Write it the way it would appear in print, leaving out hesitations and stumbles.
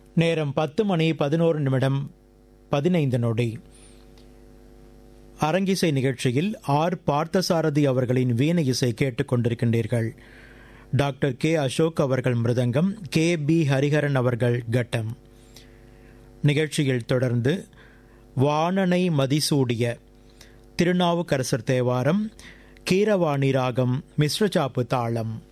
நேரம் 10:11:15. அரங்கிசை நிகழ்ச்சியில் ஆர் பார்த்தசாரதி அவர்களின் வீணை இசை கேட்டுக் கொண்டிருக்கின்றீர்கள். டாக்டர் கே அசோக் அவர்கள் மிருதங்கம், கே பி ஹரிஹரன் அவர்கள் கட்டம். நிகழ்ச்சியில் தொடர்ந்து வாணனை மதிசூடிய திருநாவுக்கரசர் தேவாரம், கீரவாணி ராகம், மிஸ்ர சாப்பு தாளம்.